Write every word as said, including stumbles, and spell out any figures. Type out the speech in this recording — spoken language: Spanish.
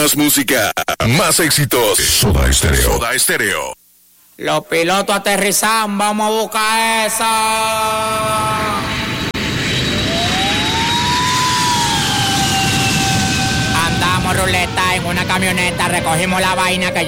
Más música, más éxitos. Soda Estéreo. Soda Estéreo. Los pilotos aterrizan, vamos a buscar eso. Andamos ruleta en una camioneta, recogimos la vaina que